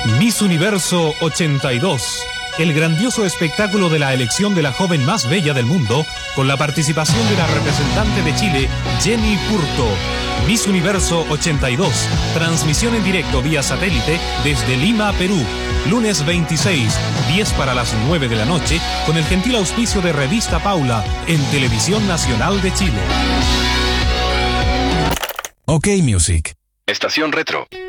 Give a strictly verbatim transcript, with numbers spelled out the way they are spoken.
Miss Universo ochenta y dos. El grandioso espectáculo de la elección de la joven más bella del mundo, con la participación de la representante de Chile, Jenny Purto. Miss Universo ochenta y dos. Transmisión en directo vía satélite desde Lima, Perú. Lunes veintiséis, diez para las nueve de la noche, con el gentil auspicio de Revista Paula, en Televisión Nacional de Chile. OK Music. Estación Retro.